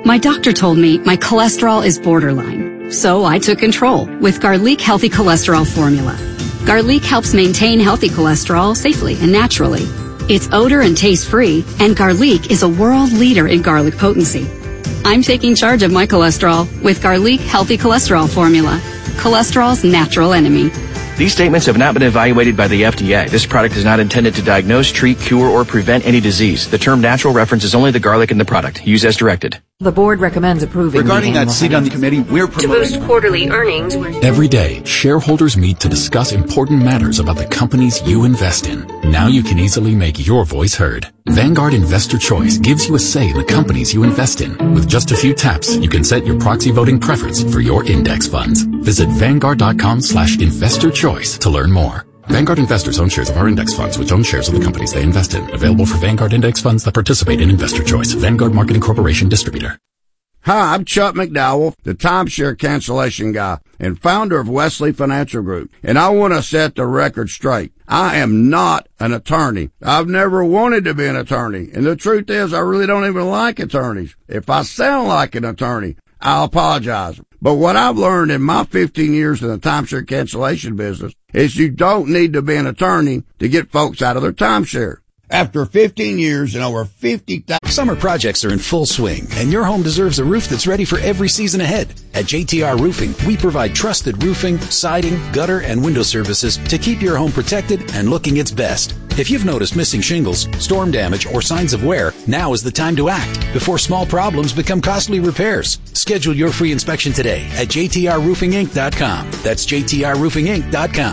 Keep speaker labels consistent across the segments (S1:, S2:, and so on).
S1: My doctor told me my cholesterol is borderline, so I took control with Garlic Healthy Cholesterol Formula. Garlic helps maintain healthy cholesterol safely and naturally. It's odor and taste-free, and Garlic is a world leader in garlic potency. I'm taking charge of my cholesterol with Garlic Healthy Cholesterol Formula, cholesterol's natural enemy.
S2: These statements have not been evaluated by the FDA. This product is not intended to diagnose, treat, cure, or prevent any disease. The term natural references only the garlic in the product. Use as directed.
S3: The board recommends approving.
S4: Regarding that seat on the committee, we're promoting.
S5: To boost quarterly earnings.
S6: Every day, shareholders meet to discuss important matters about the companies you invest in. Now you can easily make your voice heard. Vanguard Investor Choice gives you a say in the companies you invest in. With just a few taps, you can set your proxy voting preference for your index funds. Visit Vanguard.com/investor choice to learn more. Vanguard investors own shares of our index funds, which own shares of the companies they invest in. Available for Vanguard index funds that participate in Investor Choice. Vanguard Marketing Corporation distributor.
S7: Hi, I'm Chuck McDowell, the timeshare cancellation guy and founder of Wesley Financial Group. And I want to set the record straight. I am not an attorney. I've never wanted to be an attorney. And the truth is, I really don't even like attorneys. If I sound like an attorney, I'll apologize. But what I've learned in my 15 years in the timeshare cancellation business is you don't need to be an attorney to get folks out of their timeshare. After 15 years and over 50,000...
S8: Summer projects are in full swing, and your home deserves a roof that's ready for every season ahead. At JTR Roofing, we provide trusted roofing, siding, gutter, and window services to keep your home protected and looking its best. If you've noticed missing shingles, storm damage, or signs of wear, now is the time to act before small problems become costly repairs. Schedule your free inspection today at jtrroofinginc.com. That's jtrroofinginc.com.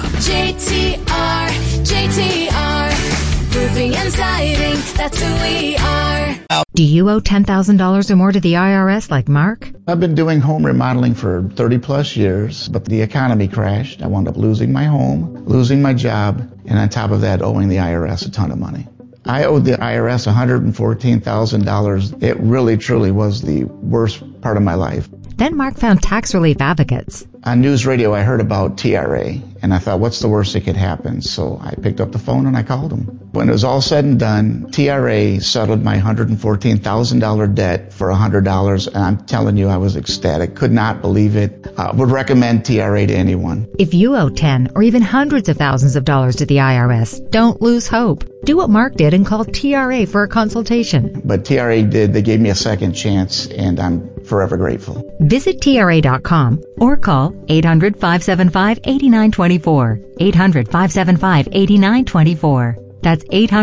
S9: JTR. Roofing and siding, that's who we are.
S3: Do you owe $10,000 or more to the IRS like Mark?
S10: I've been doing home remodeling for 30 plus years, but the economy crashed. I wound up losing my home, losing my job, and on top of that, owing the IRS a ton of money. I owed the IRS $114,000. It really, truly was the worst part of my life.
S3: Then Mark found tax relief advocates.
S10: On news radio, I heard about TRA, and I thought, what's the worst that could happen? So I picked up the phone and I called them. When it was all said and done, TRA settled my $114,000 debt for $100, and I'm telling you, I was ecstatic. Could not believe it. Would recommend TRA to anyone.
S3: If you owe 10 or even hundreds of thousands of dollars to the IRS, don't lose hope. Do what Mark did and call TRA for a consultation.
S10: But TRA did. They gave me a second chance, and I'm forever grateful.
S3: Visit TRA.com or call 800-575-8924. 800-575-8924. That's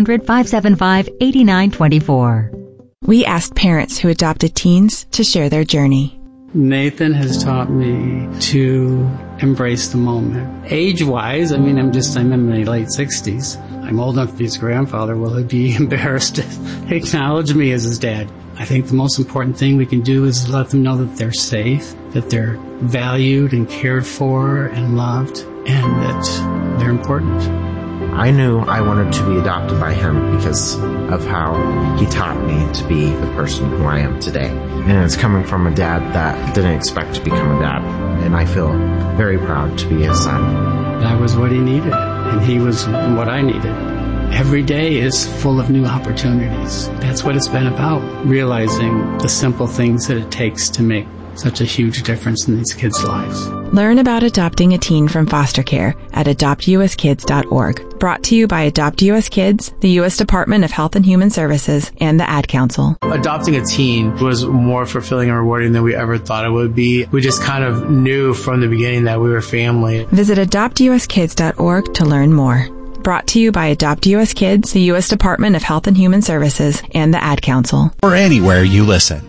S3: 800-575-8924.
S11: We asked parents who adopted teens to share their journey.
S12: Nathan has taught me to embrace the moment. Age-wise, I'm in my late 60s. I'm old enough to be his grandfather. Will he be embarrassed to acknowledge me as his dad? I think the most important thing we can do is let them know that they're safe, that they're valued and cared for and loved, and that they're important.
S13: I knew I wanted to be adopted by him because of how he taught me to be the person who I am today. And it's coming from a dad that didn't expect to become a dad. And I feel very proud to be his son.
S12: I was what he needed, and he was what I needed. Every day is full of new opportunities. That's what it's been about, realizing the simple things that it takes to make such a huge difference in these kids' lives.
S11: Learn about adopting a teen from foster care at adoptuskids.org. Brought to you by Adopt US Kids, the U.S. Department of Health and Human Services, and the Ad Council.
S14: Adopting a teen was more fulfilling and rewarding than we ever thought it would be. We just kind of knew from the beginning that we were family.
S11: Visit adoptuskids.org to learn more. Brought to you by Adopt US Kids, the U.S. Department of Health and Human Services, and the Ad Council.
S15: Or anywhere you listen.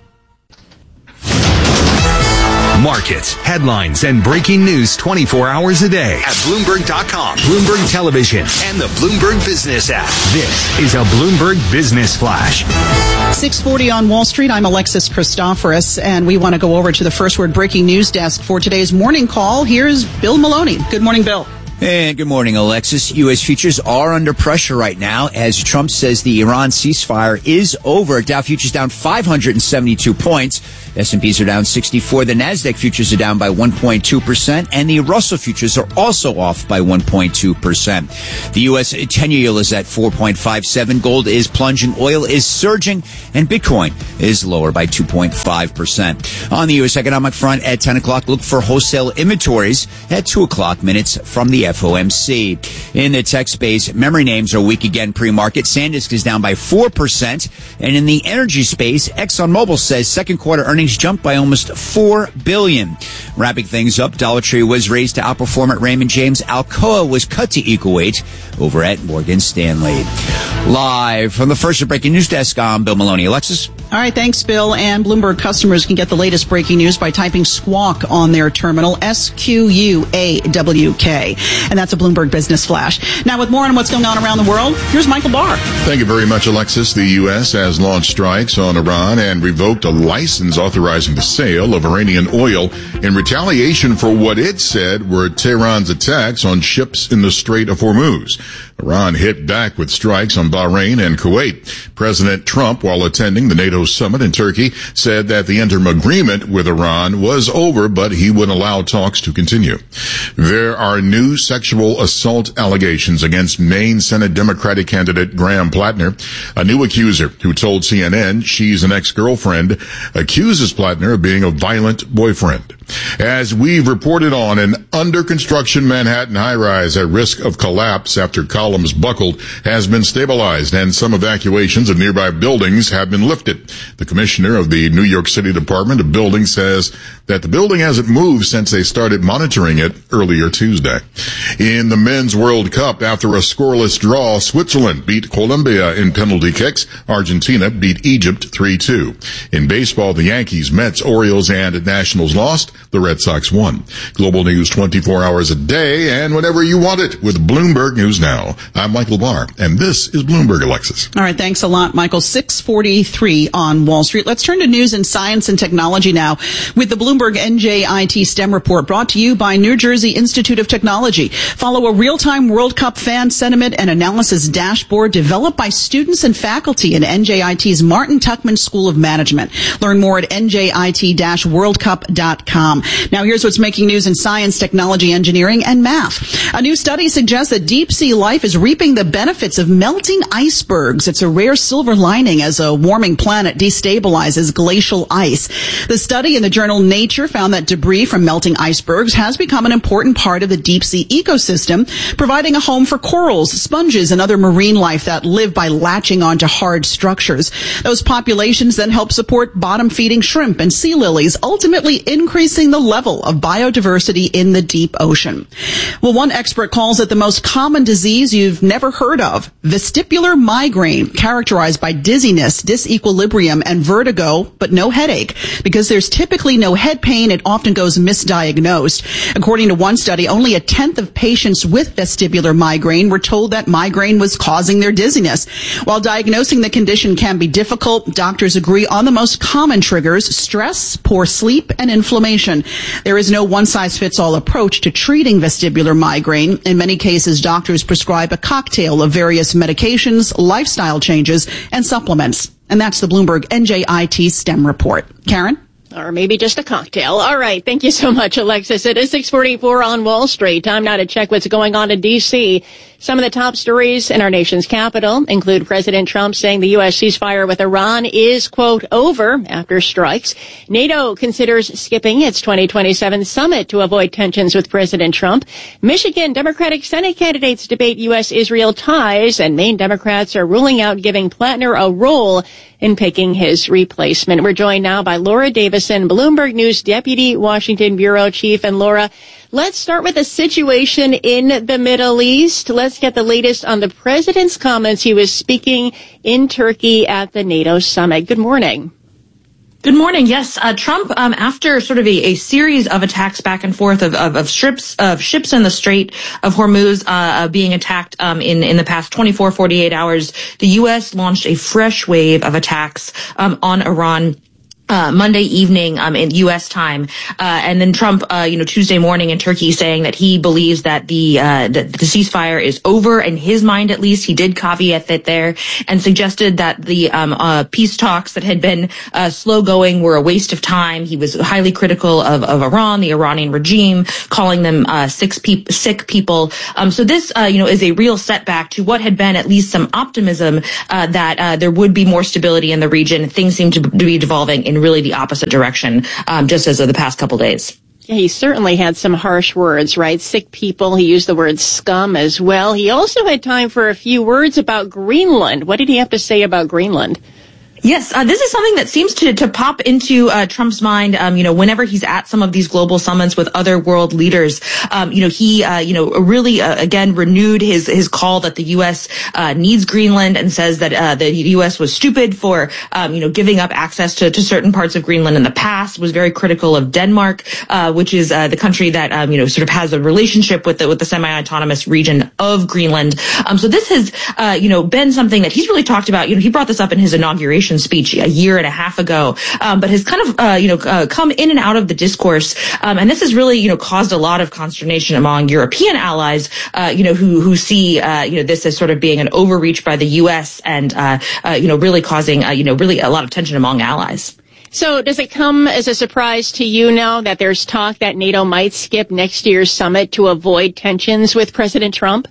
S16: Markets, headlines, and breaking news 24 hours a day at Bloomberg.com, Bloomberg Television, and the Bloomberg Business app. This is a Bloomberg Business Flash.
S17: 6:40 on Wall Street. I'm Alexis Christoforous, and we want to go over to the First Word breaking news desk for today's morning call. Here's Bill Maloney. Good morning, Bill.
S5: And good morning, Alexis. U.S. futures are under pressure right now as Trump says the Iran ceasefire is over. Dow futures down 572 points. S&Ps are down 64. The NASDAQ futures are down by 1.2%. And the Russell futures are also off by 1.2%. The U.S. 10-year yield is at 4.57. Gold is plunging. Oil is surging. And Bitcoin is lower by 2.5%. On the U.S. economic front at 10 o'clock, look for wholesale inventories at 2 o'clock minutes from the FOMC. In the tech space, memory names are weak again pre-market. SanDisk is down by 4%. And in the energy space, ExxonMobil says second quarter earnings jumped by almost $4 billion. Wrapping things up, Dollar Tree was raised to outperform at Raymond James. Alcoa was cut to equal weight over at Morgan Stanley. Live from the First Breaking News Desk, I'm Bill Maloney. Alexis?
S17: All right, thanks, Bill. And Bloomberg customers can get the latest breaking news by typing Squawk on their terminal, SQUAWK. And that's a Bloomberg Business Flash. Now, with more on what's going on around the world, here's Michael Barr.
S15: Thank you very much, Alexis. The U.S. has launched strikes on Iran and revoked a license authorizing the sale of Iranian oil in retaliation for what it said were Tehran's attacks on ships in the Strait of Hormuz. Iran hit back with strikes on Bahrain and Kuwait. President Trump, while attending the NATO summit in Turkey, said that the interim agreement with Iran was over, but he would allow talks to continue. There are new sexual assault allegations against Maine Senate Democratic candidate Graham Plattner. A new accuser who told CNN she's an ex-girlfriend accuses Plattner of being a violent boyfriend. As we've reported on, an under-construction Manhattan high-rise at risk of collapse after columns buckled has been stabilized, and some evacuations of nearby buildings have been lifted. The commissioner of the New York City Department of Buildings says that the building hasn't moved since they started monitoring it earlier Tuesday. In the Men's World Cup, after a scoreless draw, Switzerland beat Colombia in penalty kicks. Argentina beat Egypt 3-2. In baseball, the Yankees, Mets, Orioles, and Nationals lost. The Red Sox won. Global news 24 hours a day and whenever you want it with Bloomberg News Now. I'm Michael Barr, and this is Bloomberg, Alexis.
S17: All right, thanks a lot, Michael. 6:43 on Wall Street. Let's turn to news in science and technology now with the Bloomberg NJIT STEM report brought to you by New Jersey Institute of Technology. Follow a real-time World Cup fan sentiment and analysis dashboard developed by students and faculty in NJIT's Martin Tuckman School of Management. Learn more at njit-worldcup.com. Now here's what's making news in science, technology, engineering, and math. A new study suggests that deep sea life is reaping the benefits of melting icebergs. It's a rare silver lining as a warming planet destabilizes glacial ice. The study in the journal Nature found that debris from melting icebergs has become an important part of the deep sea ecosystem, providing a home for corals, sponges, and other marine life that live by latching onto hard structures. Those populations then help support bottom-feeding shrimp and sea lilies, ultimately increasing the level of biodiversity in the deep ocean. Well, one expert calls it the most common disease you've never heard of, vestibular migraine, characterized by dizziness, disequilibrium, and vertigo, but no headache. Because there's typically no head pain, it often goes misdiagnosed. According to one study, only a tenth of patients with vestibular migraine were told that migraine was causing their dizziness. While diagnosing the condition can be difficult, doctors agree on the most common triggers: stress, poor sleep, and inflammation. There is no one-size-fits-all approach to treating vestibular migraine. In many cases, doctors prescribe a cocktail of various medications, lifestyle changes, and supplements. And that's the Bloomberg NJIT STEM report. Karen?
S18: Or maybe just a cocktail. All right. Thank you so much, Alexis. It is 6:44 on Wall Street. Time now to check what's going on in D.C. Some of the top stories in our nation's capital include President Trump saying the U.S. ceasefire with Iran is, quote, over after strikes. NATO considers skipping its 2027 summit to avoid tensions with President Trump. Michigan Democratic Senate candidates debate U.S.-Israel ties, and Maine Democrats are ruling out giving Plattner a role in picking his replacement. We're joined now by Laura Davison, Bloomberg News Deputy Washington Bureau Chief. And Laura, let's start with the situation in the Middle East. Let's get the latest on the president's comments. He was speaking in Turkey at the NATO summit. Good morning.
S19: Good morning. Yes, Trump, after sort of a series of attacks back and forth of ships in the Strait of Hormuz being attacked in the past 48 hours, the U.S. launched a fresh wave of attacks on Iran Monday evening in U.S. time, and then Trump, Tuesday morning in Turkey, saying that he believes that the ceasefire is over in his mind. At least he did caveat that there, and suggested that the peace talks that had been slow going were a waste of time. He was highly critical of Iran, the Iranian regime, calling them sick people. So this is a real setback to what had been at least some optimism that there would be more stability in the region. Things seem to be devolving in really the opposite direction, just as of the past couple days.
S18: Yeah, he certainly had some harsh words, right? Sick people. He used the word scum as well. He also had time for a few words about Greenland. What did he have to say about Greenland?
S19: Yes, this is something that seems to pop into Trump's mind, whenever he's at some of these global summits with other world leaders. He really, again, renewed his call that the U.S. Needs Greenland, and says that the U.S. was stupid for, giving up access to certain parts of Greenland in the past, was very critical of Denmark, which is the country that, sort of has a relationship with the semi-autonomous region of Greenland. So this has, been something that he's really talked about. He brought this up in his inauguration speech a year and a half ago, but has kind of, come in and out of the discourse. And this has really, caused a lot of consternation among European allies, who see, this as sort of being an overreach by the U.S. and, really causing, really a lot of tension among allies.
S18: So does it come as a surprise to you now that there's talk that NATO might skip next year's summit to avoid tensions with President Trump?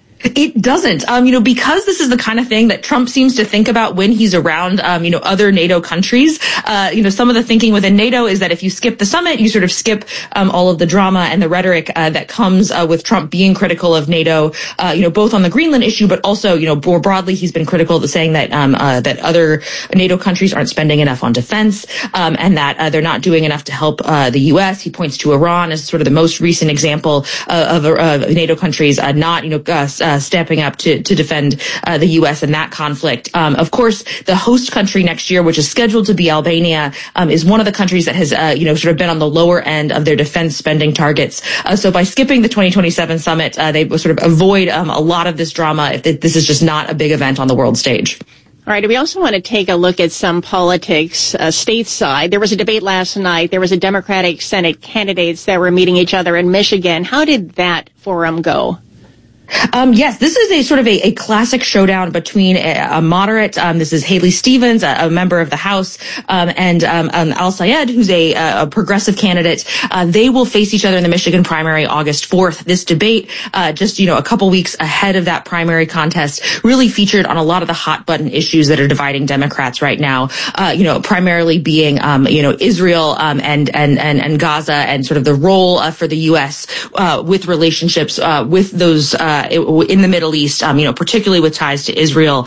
S19: It doesn't, because this is the kind of thing that Trump seems to think about when he's around, other NATO countries. Some of the thinking within NATO is that if you skip the summit, you sort of skip, all of the drama and the rhetoric, that comes, with Trump being critical of NATO, both on the Greenland issue, but also, more broadly, he's been critical of saying that, that other NATO countries aren't spending enough on defense, and that, they're not doing enough to help, the U.S. He points to Iran as sort of the most recent example of NATO countries, not, stepping up to defend the U.S. in that conflict. Of course, the host country next year, which is scheduled to be Albania, is one of the countries that has, sort of been on the lower end of their defense spending targets. So by skipping the 2027 summit, they sort of avoid a lot of this drama if this is just not a big event on the world stage.
S18: All right. We also want to take a look at some politics stateside. There was a debate last night. There was a Democratic Senate candidates that were meeting each other in Michigan. How did that forum go?
S19: Yes, this is a sort of a classic showdown between a moderate, this is Haley Stevens, a member of the House, and Al Sayed, who's a progressive candidate. They will face each other in the Michigan primary August 4th. This debate, just, a couple weeks ahead of that primary contest, really featured on a lot of the hot button issues that are dividing Democrats right now, primarily being, Israel, and Gaza, and sort of the role for the U.S. With relationships with those in the Middle East, particularly with ties to Israel,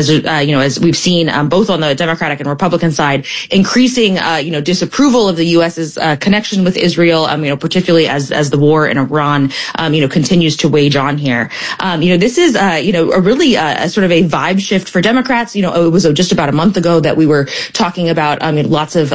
S19: as we've seen both on the Democratic and Republican side, increasing disapproval of the U.S.'s connection with Israel, particularly as the war in Iran continues to wage on here. This is a really sort of a vibe shift for Democrats. It was just about a month ago that we were talking about lots of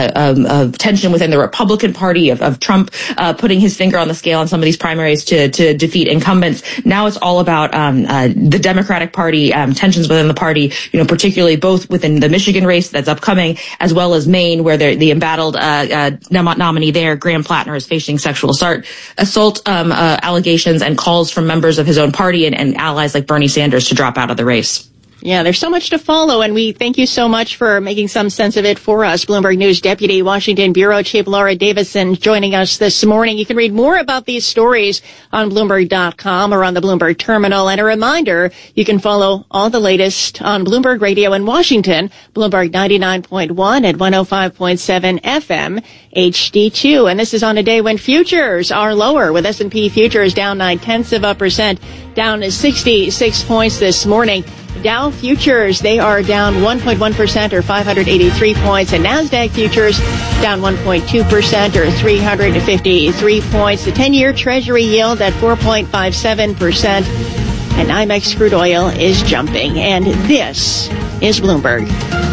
S19: tension within the Republican Party of Trump putting his finger on the scale on some of these primaries to defeat incumbents. Now it's all about the Democratic Party, tensions within the party, particularly both within the Michigan race that's upcoming, as well as Maine, where the embattled nominee there, Graham Plattner, is facing sexual assault allegations and calls from members of his own party and allies like Bernie Sanders to drop out of the race.
S18: Yeah, there's so much to follow, and we thank you so much for making some sense of it for us. Bloomberg News Deputy Washington Bureau Chief Laura Davison joining us this morning. You can read more about these stories on Bloomberg.com or on the Bloomberg Terminal. And a reminder, you can follow all the latest on Bloomberg Radio in Washington, Bloomberg 99.1 and 105.7 FM HD2. And this is on a day when futures are lower, with S&P futures down 0.9%, down 66 points this morning. Dow futures, they are down 1.1% or 583 points, and NASDAQ futures down 1.2% or 353 points. The 10-year Treasury yield at 4.57%, and NYMEX crude oil is jumping. And this is Bloomberg.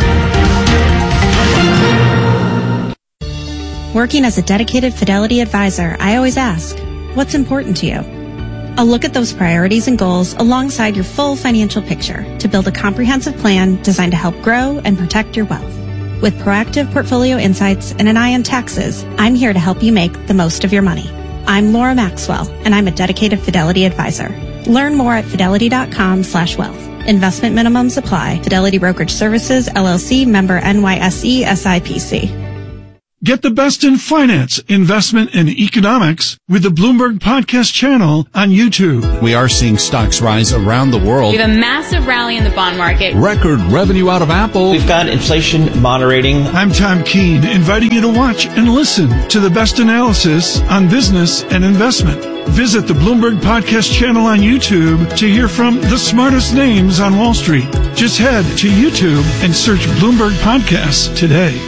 S20: Working as a dedicated Fidelity advisor, I always ask, what's important to you? I'll look at those priorities and goals alongside your full financial picture to build a comprehensive plan designed to help grow and protect your wealth. With proactive portfolio insights and an eye on taxes, I'm here to help you make the most of your money. I'm Laura Maxwell, and I'm a dedicated Fidelity advisor. Learn more at fidelity.com/wealth. Investment minimums apply. Fidelity Brokerage Services, LLC, member NYSE, SIPC.
S21: Get the best in finance, investment, and economics with the Bloomberg Podcast channel on YouTube.
S22: We are seeing stocks rise around the world.
S23: We have a massive rally in the bond market.
S22: Record revenue out of Apple.
S24: We've got inflation moderating.
S21: I'm Tom Keene, inviting you to watch and listen to the best analysis on business and investment. Visit the Bloomberg Podcast channel on YouTube to hear from the smartest names on Wall Street. Just head to YouTube and search Bloomberg Podcasts today.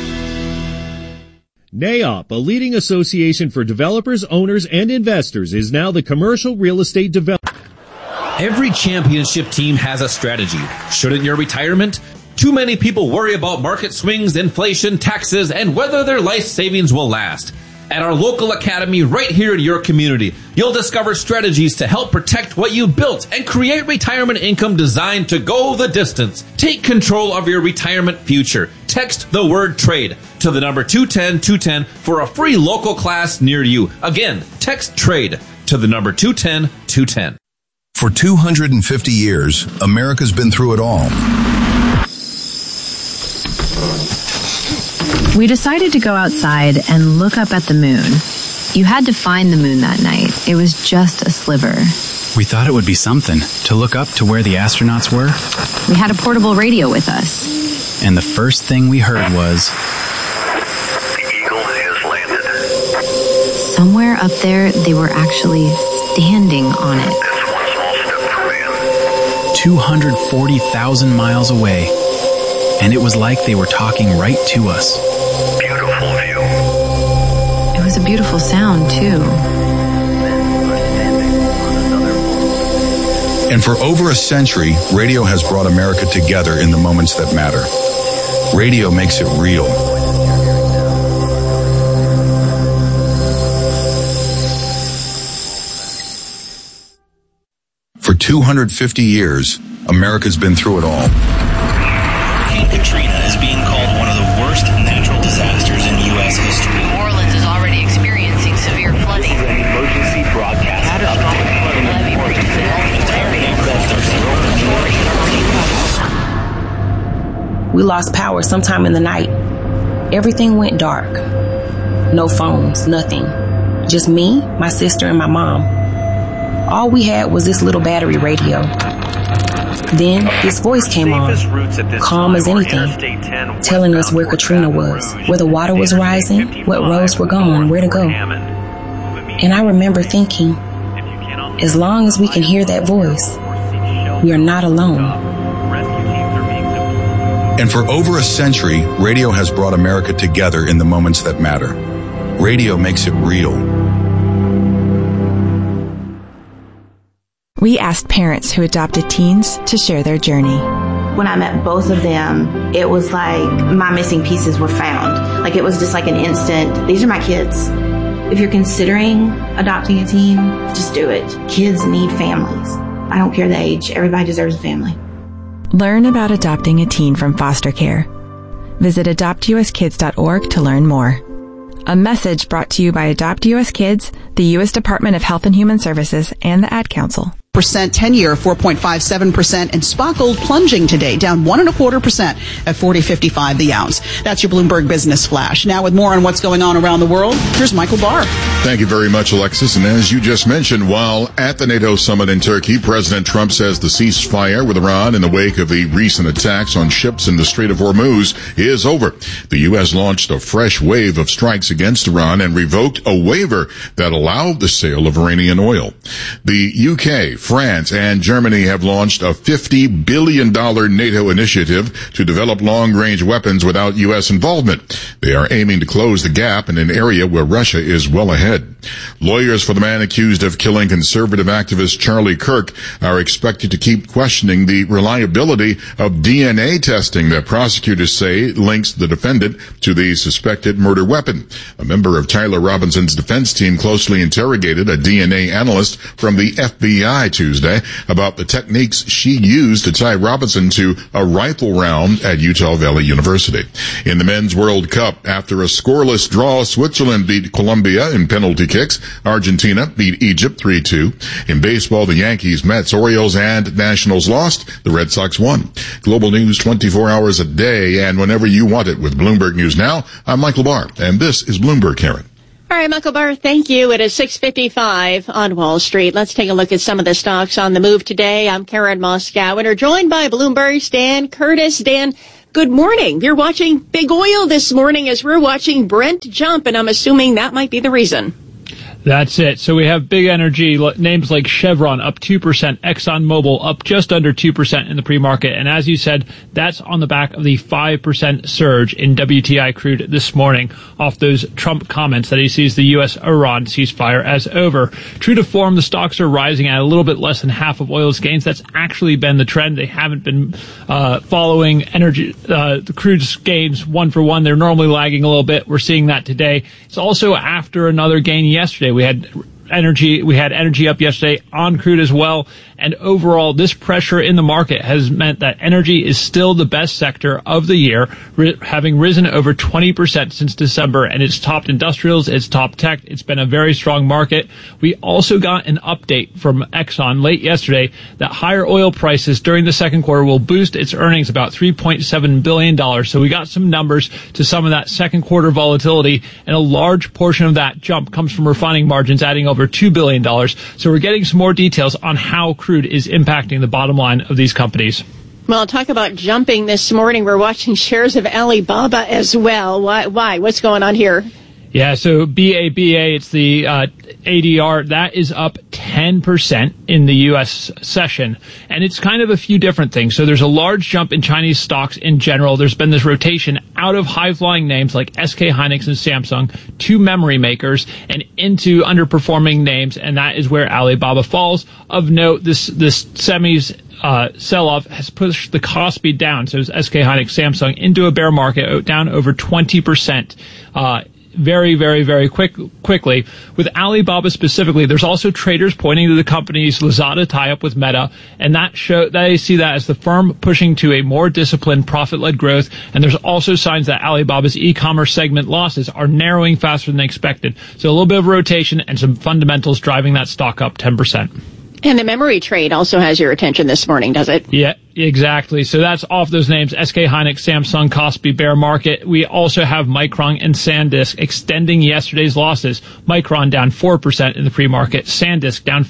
S25: NAIOP, a leading association for developers, owners, and investors, is now the commercial real estate developer.
S26: Every championship team has a strategy. Shouldn't your retirement? Too many people worry about market swings, inflation, taxes, and whether their life savings will last. At our local academy right here in your community, you'll discover strategies to help protect what you built and create retirement income designed to go the distance. Take control of your retirement future. Text the word trade to the number 210-210 for a free local class near you. Again, text trade to the number 210-210.
S27: For 250 years, America's been through it all.
S28: We decided to go outside and look up at the moon. You had to find the moon that night. It was just a sliver.
S29: We thought it would be something to look up to where the astronauts were.
S28: We had a portable radio with us.
S29: And the first thing we heard was...
S30: The Eagle has landed.
S28: Somewhere up there, they were actually standing on it.
S30: That's one small step for man.
S29: 240,000 miles away. And it was like they were talking right to us.
S30: Beautiful view.
S28: It was a beautiful sound, too.
S27: And for over a century, radio has brought America together in the moments that matter. Radio makes it real. For 250 years, America's been through it all.
S31: Hurricane Katrina is being called one of the worst natural disasters in U.S. history.
S32: New Orleans is already experiencing severe flooding.
S31: This is an emergency broadcast.
S32: Catastrophic flooding.
S33: We lost power sometime in the night. Everything went dark. No phones, nothing. Just me, my sister, and my mom. All we had was this little battery radio. Then this voice came on, calm as anything, telling us where Katrina was, where the water was rising, what roads were gone, where to go. And I remember thinking, as long as we can hear that voice, we are not alone.
S27: And for over a century, radio has brought America together in the moments that matter. Radio makes it real.
S11: We asked parents who adopted teens to share their journey.
S34: When I met both of them, it was like my missing pieces were found. Like it was just like an instant, these are my kids. If you're considering adopting a teen, just do it. Kids need families. I don't care the age. Everybody deserves a family.
S11: Learn about adopting a teen from foster care. Visit adoptuskids.org to learn more. A message brought to you by Adopt US Kids, the U.S. Department of Health and Human Services, and the Ad Council.
S17: 10-year, 4.57%, and spot gold plunging today, down 1.25% at $40.55 the ounce. That's your Bloomberg Business Flash. Now with more on what's going on around the world, here's Michael Barr.
S15: Thank you very much, Alexis. And as you just mentioned, while at the NATO summit in Turkey, President Trump says the ceasefire with Iran in the wake of the recent attacks on ships in the Strait of Hormuz is over. The U.S. launched a fresh wave of strikes against Iran and revoked a waiver that allowed the sale of Iranian oil. The UK, France, and Germany have launched a $50 billion NATO initiative to develop long-range weapons without U.S. involvement. They are aiming to close the gap in an area where Russia is well ahead. Lawyers for the man accused of killing conservative activist Charlie Kirk are expected to keep questioning the reliability of DNA testing that prosecutors say links the defendant to the suspected murder weapon. A member of Tyler Robinson's defense team closely interrogated a DNA analyst from the FBI Tuesday about the techniques she used to tie Robinson to a rifle round at Utah Valley University. In the Men's World Cup, after a scoreless draw, Switzerland beat Colombia in penalty kicks. Argentina beat Egypt 3-2. In baseball, the Yankees, Mets, Orioles, and Nationals lost. The Red Sox won. Global news 24 hours a day and whenever you want it with Bloomberg News Now. I'm Michael Barr, and this is Bloomberg, Karen.
S18: All right, Michael Barr, thank you. It is 6:55 on Wall Street. Let's take a look at some of the stocks on the move today. I'm Karen Moskow, and we're joined by Bloomberg's Dan Curtis. Dan, good morning. You're watching big oil this morning as we're watching Brent jump, and I'm assuming that might be the reason.
S1: That's it. So we have big energy names like Chevron up 2%, ExxonMobil up just under 2% in the pre-market. And as you said, that's on the back of the 5% surge in WTI crude this morning off those Trump comments that he sees the U.S.-Iran ceasefire as over. True to form, the stocks are rising at a little bit less than half of oil's gains. That's actually been the trend. They haven't been following the crude's gains one for one. They're normally lagging a little bit. We're seeing that today. It's also after another gain yesterday. We had energy up yesterday on crude as well. And overall, this pressure in the market has meant that energy is still the best sector of the year, having risen over 20% since December. And it's topped industrials, it's topped tech. It's been a very strong market. We also got an update from Exxon late yesterday that higher oil prices during the second quarter will boost its earnings about $3.7 billion. So we got some numbers to some of that second quarter volatility, and a large portion of that jump comes from refining margins, adding over $2 billion. So we're getting some more details on how crude is impacting the bottom line of these companies.
S18: Well, talk about jumping this morning. We're watching shares of Alibaba as well. Why? What's going on here?
S1: Yeah, so BABA, it's the ADR, that is up 10% in the U.S. session. And it's kind of a few different things. So there's a large jump in Chinese stocks in general. There's been this rotation out of high-flying names like SK Hynix and Samsung to memory makers and into underperforming names, and that is where Alibaba falls. Of note, this semis sell-off has pushed the Kospi down. So it's SK Hynix, Samsung into a bear market, down over 20%. Very, very, very quickly. With Alibaba specifically, there's also traders pointing to the company's Lazada tie-up with Meta, and they see that as the firm pushing to a more disciplined, profit-led growth. And there's also signs that Alibaba's e-commerce segment losses are narrowing faster than expected. So a little bit of rotation and some fundamentals driving that stock up 10%.
S18: And the memory trade also has your attention this morning, does it?
S1: Yeah, exactly. So that's off those names, SK Hynix, Samsung, Kospi, bear market. We also have Micron and SanDisk extending yesterday's losses. Micron down 4% in the pre-market, SanDisk down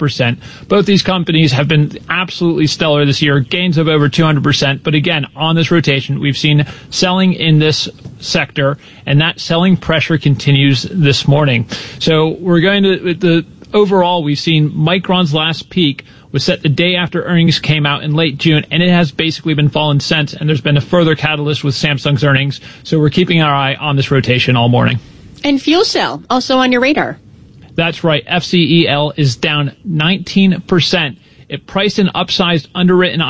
S1: 5%. Both these companies have been absolutely stellar this year, gains of over 200%. But again, on this rotation, we've seen selling in this sector, and that selling pressure continues this morning. So we're going to overall, we've seen Micron's last peak was set the day after earnings came out in late June, and it has basically been falling since, and there's been a further catalyst with Samsung's earnings. So we're keeping our eye on this rotation all morning.
S18: And Fuel also on your radar.
S1: That's right. FCEL is down 19%. It priced an upsized underwritten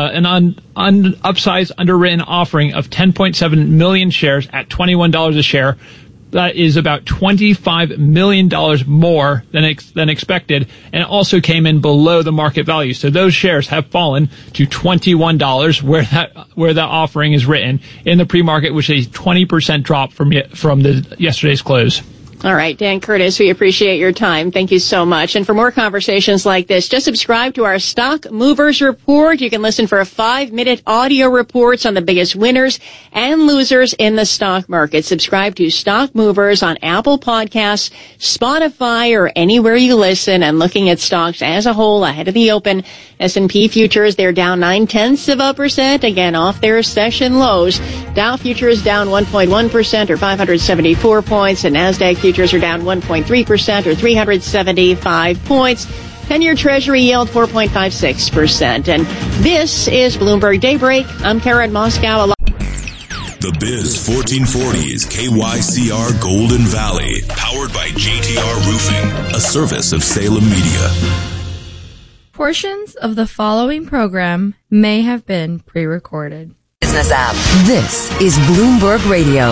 S1: offering of 10.7 million shares at $21 a share. That is about $25 million more than expected, and it also came in below the market value. So those shares have fallen to $21 where that offering is written in the pre-market, which is a 20% drop from yesterday's close.
S18: All right, Dan Curtis, we appreciate your time. Thank you so much. And for more conversations like this, just subscribe to our Stock Movers Report. You can listen for 5-minute audio reports on the biggest winners and losers in the stock market. Subscribe to Stock Movers on Apple Podcasts, Spotify, or anywhere you listen. And looking at stocks as a whole ahead of the open, S&P futures, they're down 0.9%, again off their session lows. Dow futures down 1.1% or 574 points, and Nasdaq futures are down 1.3% or 375 points. 10-year Treasury yield 4.56%. And this is Bloomberg Daybreak. I'm Karen Moskow.
S2: The Biz 1440 is KYCR Golden Valley, powered by JTR Roofing, a service of Salem Media.
S3: Portions of the following program may have been pre-recorded.
S4: Business app. This is Bloomberg Radio.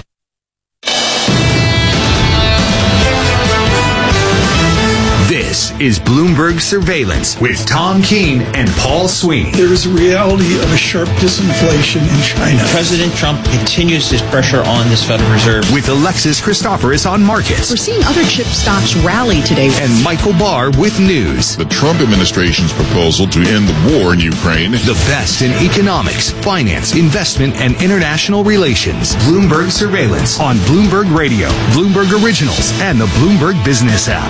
S5: This is Bloomberg Surveillance with Tom Keene and Paul Sweeney.
S21: There is a reality of a sharp disinflation in China.
S31: President Trump continues his pressure on this Federal Reserve.
S5: With Alexis Christoforous on markets.
S17: We're seeing other chip stocks rally today.
S5: And Michael Barr with news.
S15: The Trump administration's proposal to end the war in Ukraine.
S5: The best in economics, finance, investment, and international relations. Bloomberg Surveillance on Bloomberg Radio, Bloomberg Originals, and the Bloomberg Business app.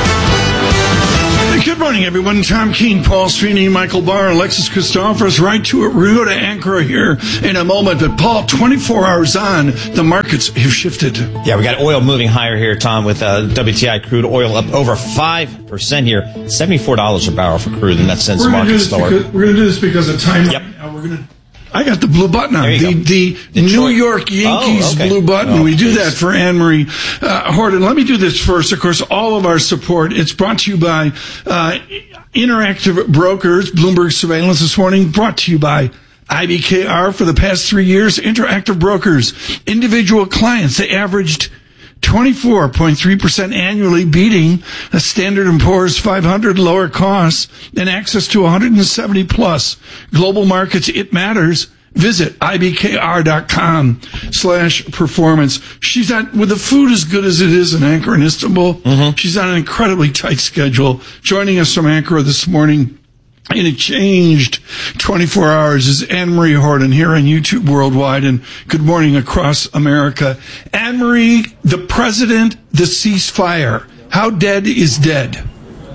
S21: Good morning, everyone. Tom Keene, Paul Sweeney, Michael Barr, Alexis Christoforous, right to it. We're going to go to Ankara here in a moment. But, Paul, 24 hours on, the markets have shifted.
S24: Yeah, we got oil moving higher here, Tom, with WTI crude oil up over 5% here. $74 a barrel for crude, and that sends the market slower.
S21: We're going to do this because of time.
S24: Yep.
S21: Now we're going to... I got the blue button on. The
S24: Detroit.
S21: New York Yankees blue button. We do that for Anne-Marie Horton. Let me do this first. Of course, all of our support. It's brought to you by Interactive Brokers, Bloomberg Surveillance this morning. Brought to you by IBKR for the past 3 years. Interactive Brokers, individual clients. They averaged 24.3% annually, beating a Standard & Poor's 500 lower costs and access to 170 plus global markets. It matters. Visit ibkr.com/performance. She's on, with the food as good as it is in Ankara and Istanbul. Mm-hmm. She's on an incredibly tight schedule. Joining us from Ankara this morning in a changed 24 hours is Anne-Marie Horton here on YouTube Worldwide and Good Morning Across America. Anne-Marie, the president, the ceasefire. How dead is dead?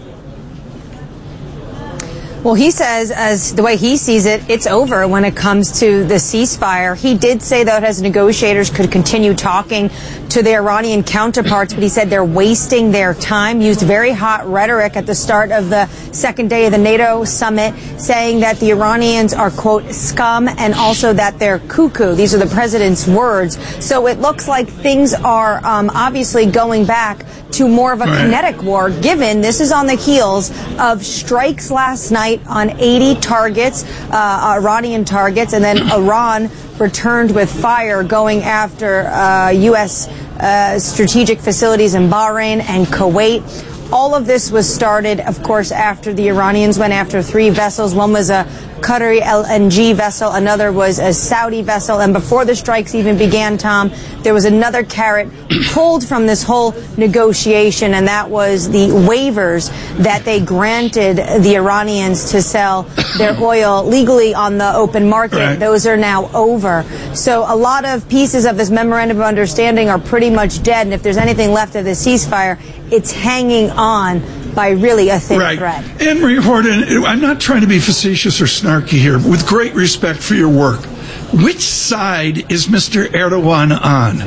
S6: Well, he says, as the way he sees it, it's over when it comes to the ceasefire. He did say, though, his negotiators could continue talking to their Iranian counterparts, but he said they're wasting their time, used very hot rhetoric at the start of the second day of the NATO summit, saying that the Iranians are, quote, scum, and also that they're cuckoo. These are the president's words. So it looks like things are obviously going back to more of a kinetic war, given this is on the heels of strikes last night on 80 targets, Iranian targets, and then Iran returned with fire going after U.S. Strategic facilities in Bahrain and Kuwait. All of this was started, of course, after the Iranians went after 3 vessels. One was a Qatari LNG vessel, another was a Saudi vessel, and before the strikes even began, Tom, there was another carrot pulled from this whole negotiation, and that was the waivers that they granted the Iranians to sell their oil legally on the open market. Right. Those are now over. So a lot of pieces of this memorandum of understanding are pretty much dead, and if there's anything left of the ceasefire, it's hanging on by really a thin thread.
S21: Anne-Marie Horton, I'm not trying to be facetious or snarky here, but with great respect for your work, which side is Mr. Erdogan on?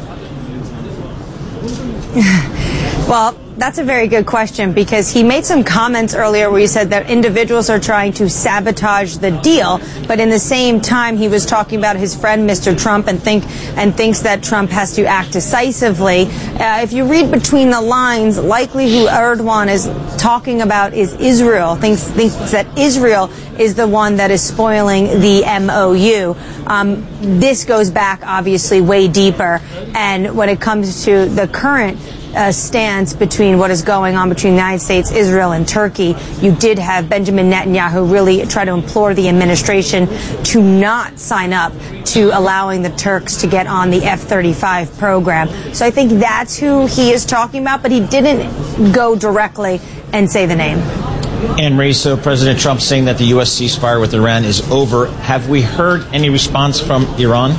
S6: Well, that's a very good question, because he made some comments earlier where he said that individuals are trying to sabotage the deal, but in the same time he was talking about his friend Mr. Trump and thinks that Trump has to act decisively. If you read between the lines, likely who Erdogan is talking about is Israel. Thinks that Israel is the one that is spoiling the MOU. This goes back obviously way deeper, and when it comes to the current stance between what is going on between the United States, Israel, and Turkey, you did have Benjamin Netanyahu really try to implore the administration to not sign up to allowing the Turks to get on the F-35 program. So I think that's who he is talking about, but he didn't go directly and say the name.
S24: Anne-Marie, so President Trump saying that the U.S. ceasefire with Iran is over. Have we heard any response from Iran?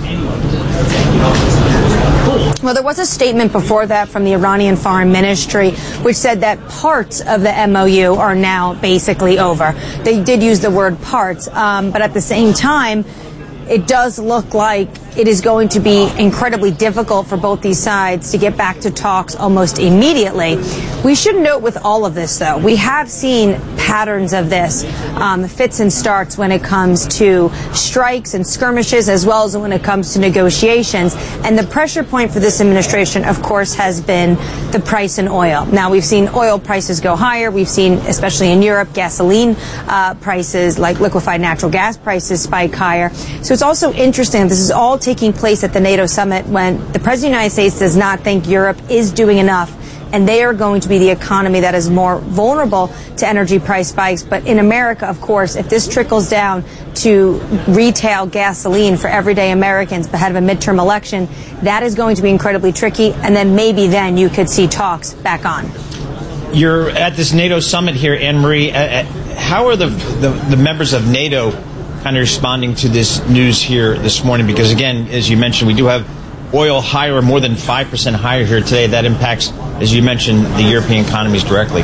S6: Well, there was a statement before that from the Iranian Foreign Ministry which said that parts of the MOU are now basically over. They did use the word parts, but at the same time, it does look like it is going to be incredibly difficult for both these sides to get back to talks almost immediately. We should note with all of this, though, we have seen patterns of this, fits and starts when it comes to strikes and skirmishes, as well as when it comes to negotiations. And the pressure point for this administration, of course, has been the price in oil. Now, we've seen oil prices go higher. We've seen, especially in Europe, gasoline prices, like liquefied natural gas prices, spike higher. So it's also interesting that this is all taking place at the NATO summit when the President of the United States does not think Europe is doing enough and they are going to be the economy that is more vulnerable to energy price spikes. But in America, of course, if this trickles down to retail gasoline for everyday Americans ahead of a midterm election, that is going to be incredibly tricky, and then maybe then you could see talks back on.
S24: You're at this NATO summit here, Anne-Marie. How are the members of NATO kind of responding to this news here this morning? Because, again, as you mentioned, we do have oil higher, more than 5% higher here today. That impacts, as you mentioned, the European economies directly.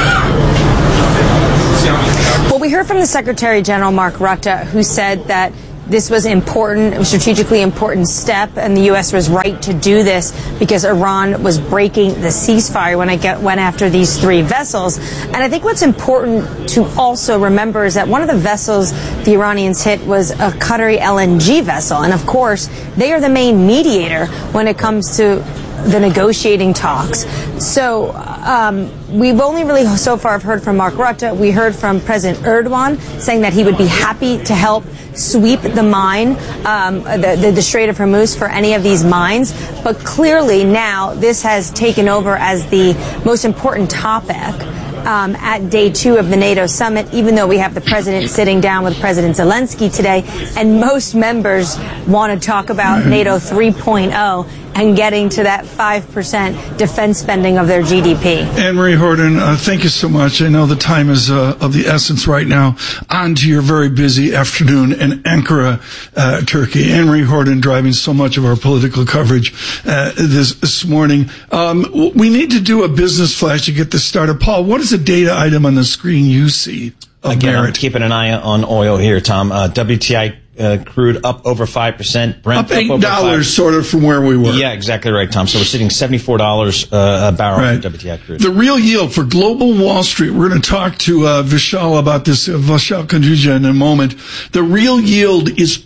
S6: Well, we heard from the Secretary General, Mark Rutte, who said that this was important, a strategically important step, and the U.S. was right to do this because Iran was breaking the ceasefire when it went after these 3 vessels. And I think what's important to also remember is that one of the vessels the Iranians hit was a Qatari LNG vessel. And, of course, they are the main mediator when it comes to the negotiating talks. So we've only really so far heard from Mark Rutte. We heard from President Erdogan saying that he would be happy to help sweep the mine, the Strait of Hormuz for any of these mines. But clearly now this has taken over as the most important topic at day 2 of the NATO summit, even though we have the president sitting down with President Zelensky today, and most members want to talk about NATO 3.0 and getting to that 5% defense spending of their GDP.
S21: Anne-Marie Horton, thank you so much. I know the time is of the essence right now. On to your very busy afternoon in Ankara, Turkey. Anne-Marie Horton driving so much of our political coverage this morning. We need to do a business flash to get this started. Paul, what is the data item on the screen you see of
S24: Again,
S21: merit?
S24: I'm keeping an eye on oil here, Tom. WTI crude up over 5%. Brent
S21: up $8 sort of from where we were.
S24: Yeah, exactly right, Tom. So we're sitting $74 a barrel for WTI crude.
S21: The real yield for global Wall Street, we're going to talk to Vishal about this, Vishal Kanduja, in a moment. The real yield is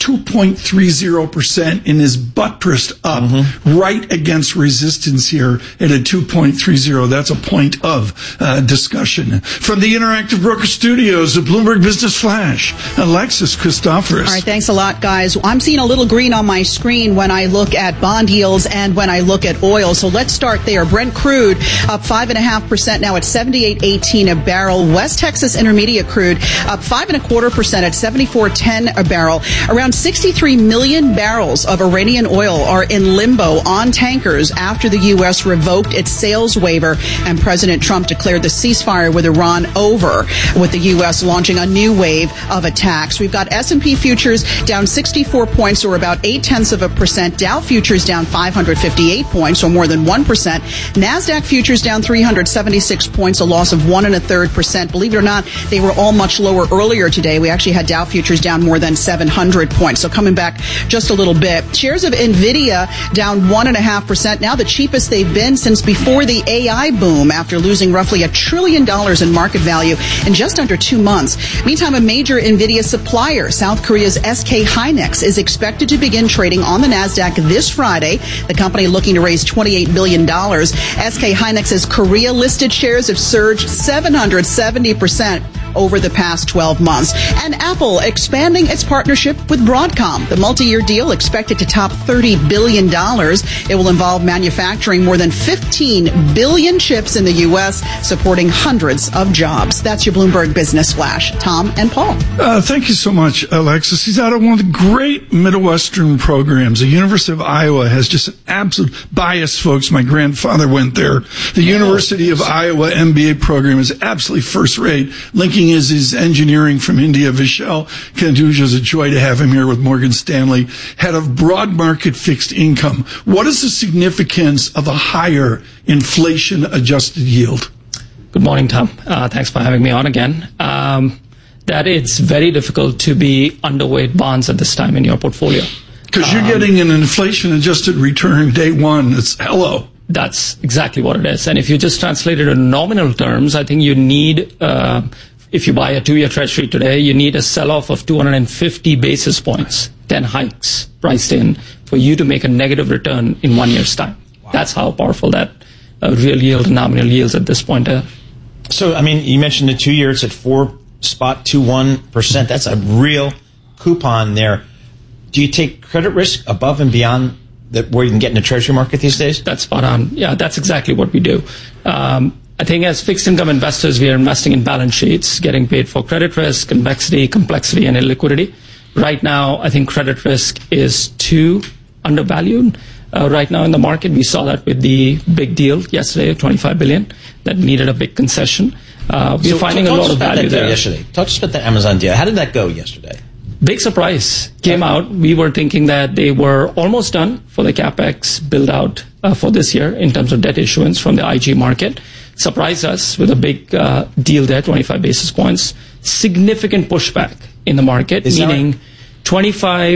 S21: 2.30% and is buttressed up right against resistance here at a 2.30. That's a point of discussion. From the Interactive Broker Studios, the Bloomberg Business Flash, Alexis Christoforous.
S17: All right, thanks a lot, guys. I'm seeing a little green on my screen when I look at bond yields and when I look at oil. So let's start there. Brent crude up 5.5% now at $78.18 a barrel. West Texas Intermediate crude up 5.25% at $74.10 a barrel. Around 63 million barrels of Iranian oil are in limbo on tankers after the U.S. revoked its sales waiver and President Trump declared the ceasefire with Iran over, with the U.S. launching a new wave of attacks. We've got S&P futures down 64 points, or about 0.8%. Dow futures down 558 points, or more than 1%. NASDAQ futures down 376 points, a loss of 1.33%. Believe it or not, they were all much lower earlier today. We actually had Dow futures down more than 700 points. So coming back just a little bit. Shares of NVIDIA down 1.5%. Now the cheapest they've been since before the AI boom, after losing roughly $1 trillion in market value in just under 2 months. Meantime, a major NVIDIA supplier, South Korea's SK Hynix, is expected to begin trading on the NASDAQ this Friday. The company looking to raise $28 billion. SK Hynix's Korea-listed shares have surged 770% over the past 12 months. And Apple expanding its partnership with Broadcom. The multi-year deal expected to top $30 billion. It will involve manufacturing more than 15 billion chips in the U.S., supporting hundreds of jobs. That's your Bloomberg Business Flash. Tom and Paul.
S21: Thank you so much, Alexis. He's out of one of the great Midwestern programs. The University of Iowa has just an absolute bias, folks. My grandfather went there. The University of Iowa MBA program is absolutely first rate. Linking is his engineering from India. Vishal Kanduja, is a joy to have him here with Morgan Stanley, head of broad market fixed income. What is the significance of a higher inflation-adjusted yield?
S7: Good morning, Tom. Thanks for having me on again. That it's very difficult to be underweight bonds at this time in your portfolio.
S21: Because you're getting an inflation-adjusted return day one. It's hello.
S7: That's exactly what it is. And if you just translate it in nominal terms, I think you need, if you buy a 2-year treasury today, you need a sell-off of 250 basis points, 10 hikes priced in, for you to make a negative return in 1 year's time. Wow. That's how powerful that real yield and nominal yields at this point are.
S24: So, I mean, you mentioned the 2 years at 4.21%. That's a real coupon there. Do you take credit risk above and beyond where you can get in the treasury market these days?
S7: That's spot on. Yeah, that's exactly what we do. I think as fixed income investors, we are investing in balance sheets, getting paid for credit risk, convexity, complexity, and illiquidity. Right now, I think credit risk is too undervalued. Right now in the market, we saw that with the big deal yesterday of $25 billion that needed a big concession. We're finding a lot of value there.
S24: Yesterday. Talk to us about the Amazon deal. How did that go yesterday?
S7: Big surprise came out. We were thinking that they were almost done for the CapEx build out for this year in terms of debt issuance from the IG market. Surprised us with a big deal there, 25 basis points. Significant pushback in the market, meaning 20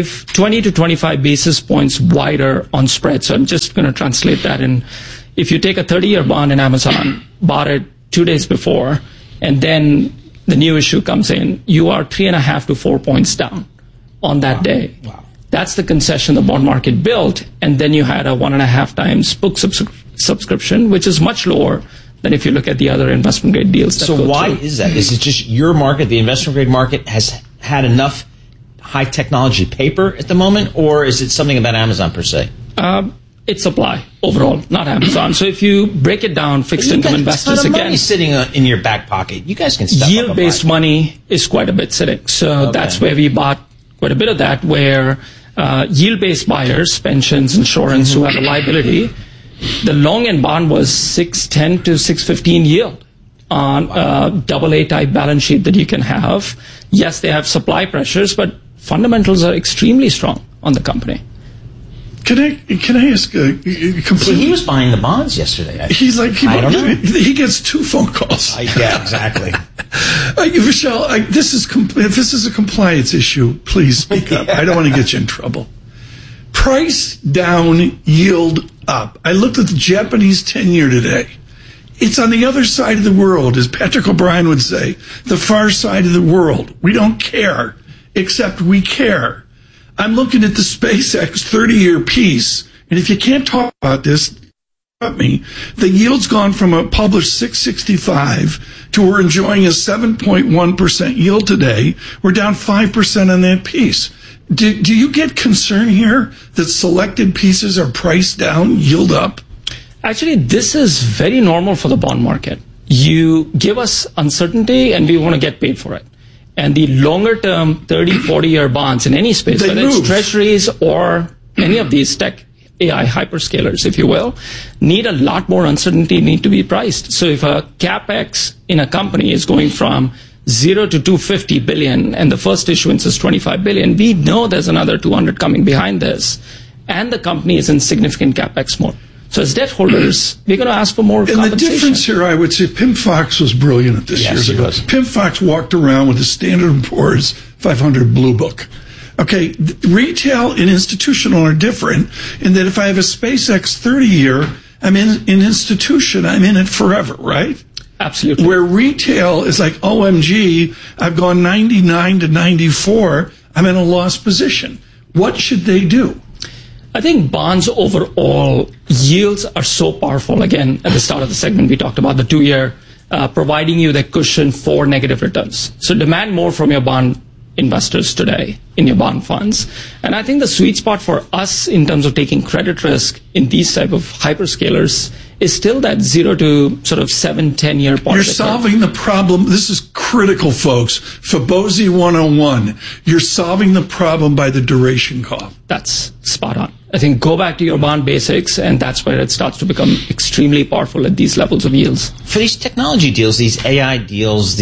S7: to 25 basis points wider on spread. So I'm just going to translate that in. If you take a 30-year bond in Amazon, bought it 2 days before, and then the new issue comes in, you are 3.5 to 4 points down on that day. Wow. That's the concession the bond market built, and then you had a 1.5 times book subscription, which is much lower than if you look at the other investment grade deals.
S24: So why is that? Is it just your market, the investment grade market, has had enough high technology paper at the moment, or is it something about Amazon per se?
S7: It's supply overall, not Amazon. So if you break it down, fixed income investors again,
S24: money sitting in your back pocket. You guys can step up.
S7: Yield-based money is quite a bit sitting. So that's where we bought quite a bit of that, where yield-based buyers, pensions, insurance, who have a liability, the long end bond was 6.10 to 6.15 yield on a AA type balance sheet that you can have. Yes, they have supply pressures, but fundamentals are extremely strong on the company.
S21: Can I ask completely?
S24: He was buying the bonds yesterday.
S21: He's like,
S24: I don't know.
S21: He gets 2 phone calls.
S24: Yeah, exactly.
S21: Vishal, if this is a compliance issue, please speak up. I don't want to get you in trouble. Price down, yield up. I looked at the Japanese 10-year today. It's on the other side of the world, as Patrick O'Brien would say, the far side of the world. We don't care, except we care. I'm looking at the SpaceX 30-year piece, and if you can't talk about this, me, the yield's gone from a published 665 to we're enjoying a 7.1% yield today. We're down 5% on that piece. Do you get concern here that selected pieces are priced down, yield up?
S7: Actually, this is very normal for the bond market. You give us uncertainty and we want to get paid for it. And the longer term 30, 40-year bonds in any space, whether it's treasuries or any of these tech AI hyperscalers, if you will, need a lot more uncertainty, need to be priced. So if a CapEx in a company is going from 0 to 250 billion and the first issuance is 25 billion, we know there's another 200 coming behind this. And the company is in significant CapEx mode. So as debt holders, we're going to ask for more compensation.
S21: And the difference here, I would say, Pim Fox was brilliant at this years ago. Pim Fox walked around with a Standard & Poor's 500 Blue Book. Okay, retail and institutional are different in that if I have a SpaceX 30-year, I'm in an institution, I'm in it forever, right?
S7: Absolutely.
S21: Where retail is like, OMG, I've gone 99 to 94, I'm in a lost position. What should they do?
S7: I think bonds overall, yields are so powerful. Again, at the start of the segment, we talked about the 2-year providing you the cushion for negative returns. So demand more from your bond investors today in your bond funds. And I think the sweet spot for us in terms of taking credit risk in these type of hyperscalers is still that 0 to sort of 7-10 year part.
S21: You're solving the problem. This is critical, folks. Fibonacci 101. You're solving the problem by the duration call.
S7: That's spot on. I think go back to your bond basics, and that's where it starts to become extremely powerful at these levels of yields.
S24: For these technology deals, these AI deals,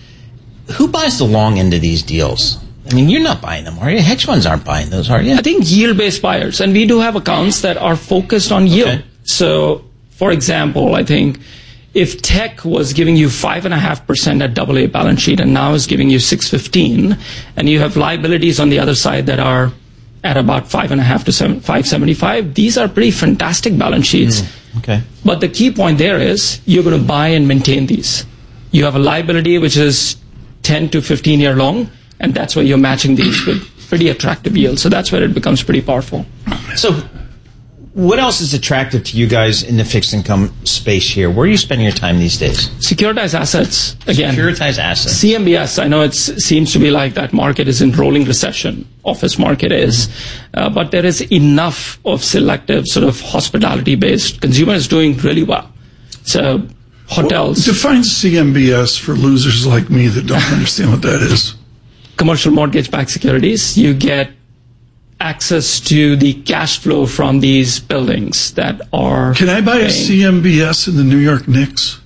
S24: who buys the long end of these deals? I mean, you're not buying them, are you? Hedge funds aren't buying those, are you?
S7: I think yield-based buyers, and we do have accounts that are focused on yield. Okay. So, for example, I think if tech was giving you 5.5% at AA balance sheet and now is giving you 6.15, and you have liabilities on the other side that are at about 5.5 to 5.75, these are pretty fantastic balance sheets.
S24: Okay.
S7: But the key point there is you're going to buy and maintain these. You have a liability which is 10 to 15 year long, and that's where you're matching these with pretty attractive yields. So that's where it becomes pretty powerful.
S24: So What else is attractive to you guys in the fixed income space here? Where are you spending your time these days?
S7: Securitized assets. Again,
S24: securitized assets.
S7: CMBS, I know it seems to be like that market is in rolling recession. Office market is. But there is enough of selective sort of hospitality-based consumers doing really well. So hotels.
S21: Define CMBS for losers like me that don't understand what that is.
S7: Commercial mortgage-backed securities. You get access to the cash flow from these buildings that are...
S21: Can I buy a CMBS in the New York Knicks?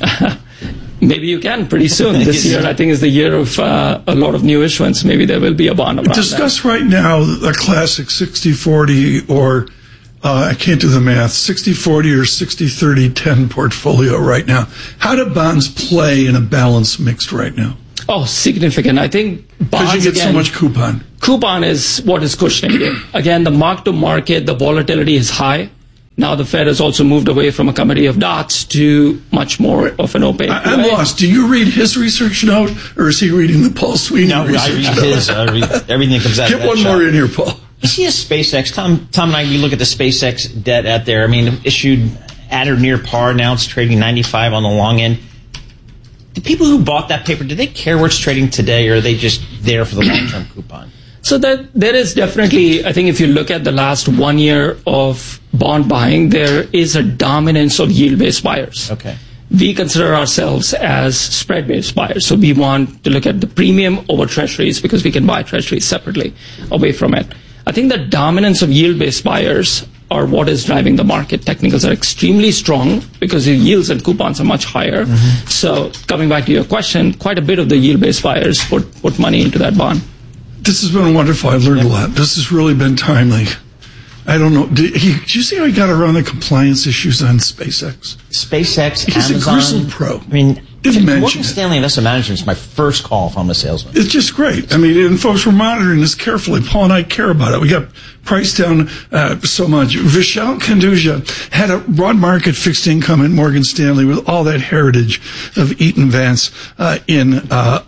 S7: Maybe you can pretty soon. This year, I think, is the year of a lot of new issuance. Maybe there will be a bond around
S21: Discuss right now a classic 60-40 or, I can't do the math, 60-40 or 60-30-10 portfolio right now. How do bonds play in a balanced mix right now?
S7: Oh, significant. I think bonds,
S21: because you get so much coupon.
S7: Coupon is what is cushioning you. Again, the mark-to-market, the volatility is high. Now the Fed has also moved away from a committee of dots to much more of an opaque.
S21: I'm lost. Do you read his research note, or is he reading the Paul Sweeney research note?
S24: I read his. I read everything that comes out of that.
S21: Get one more in here, Paul.
S24: You see a SpaceX. Tom and I, we look at the SpaceX debt out there. I mean, issued at or near par. Now it's trading 95 on the long end. The people who bought that paper, do they care where it's trading today, or are they just there for the long-term coupon?
S7: So that there is definitely, I think if you look at the last 1 year of bond buying, there is a dominance of yield-based buyers.
S24: Okay.
S7: We consider ourselves as spread-based buyers. So we want to look at the premium over treasuries because we can buy treasuries separately away from it. I think the dominance of yield-based buyers are what is driving the market. Technicals are extremely strong because the yields and coupons are much higher. Mm-hmm. So coming back to your question, quite a bit of the yield-based buyers put money into that bond.
S21: This has been wonderful. I've learned a lot. This has really been timely. I don't know. Did you see how he got around the compliance issues on SpaceX?
S24: SpaceX,
S21: He's
S24: Amazon.
S21: a Gristle pro.
S24: I mean,
S21: Didn't mention
S24: Morgan
S21: it.
S24: Stanley Investment Management is my first call if I'm a salesman.
S21: It's just great. I mean, and folks, we're monitoring this carefully. Paul and I care about it. We got priced down so much. Vishal Kanduja had a broad market fixed income at Morgan Stanley with all that heritage of Eaton Vance in